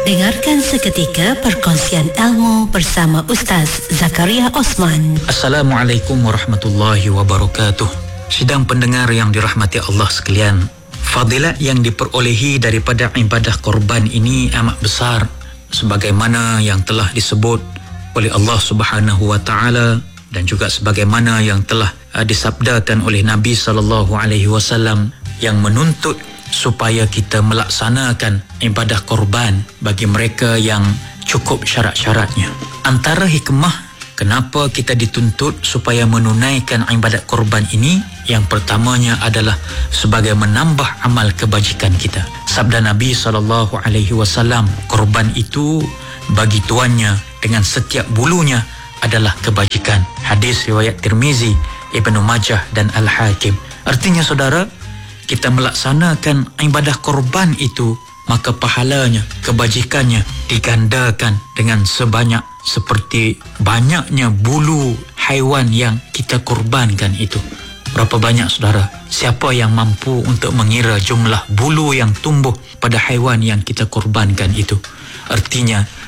Dengarkan seketika perkongsian ilmu bersama Ustaz Zakaria Osman. Assalamualaikum warahmatullahi wabarakatuh. Sidang pendengar yang dirahmati Allah sekalian, fadilat yang diperolehi daripada ibadah korban ini amat besar, sebagaimana yang telah disebut oleh Allah Subhanahu wa taala dan juga sebagaimana yang telah disabdakan oleh Nabi sallallahu alaihi wasallam yang menuntut supaya kita melaksanakan ibadah korban bagi mereka yang cukup syarat-syaratnya. Antara hikmah kenapa kita dituntut supaya menunaikan ibadat korban ini, yang pertamanya adalah sebagai menambah amal kebajikan kita. Sabda Nabi SAW, korban itu bagi tuannya dengan setiap bulunya adalah kebajikan. Hadis riwayat Tirmizi, Ibnu Majah dan Al-Hakim. Artinya saudara, kita melaksanakan ibadah korban itu, maka pahalanya, kebajikannya digandakan dengan sebanyak seperti banyaknya bulu haiwan yang kita korbankan itu. Berapa banyak saudara? Siapa yang mampu untuk mengira jumlah bulu yang tumbuh pada haiwan yang kita korbankan itu? Artinya